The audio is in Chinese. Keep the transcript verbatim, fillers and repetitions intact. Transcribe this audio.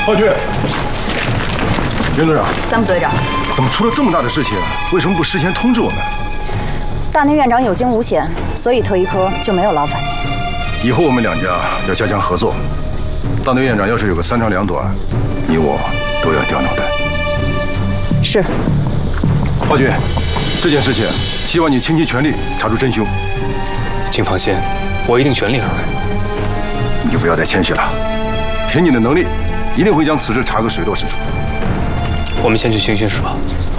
炮局，袁队长， 三部队长， 怎么出了这么大的事情？为什么不事先通知我们？ 大内院长有惊无险，所以特一科就没有劳烦你。 以后我们两家要加强合作。大内院长要是有个三长两短，你我都要掉脑袋。 是。 炮局，这件事情希望你倾尽全力查出真凶。 请放心，我一定全力而为。 你就不要再谦虚了，凭你的能力，一定会将此事查个水落石出。 我们先去星星市吧。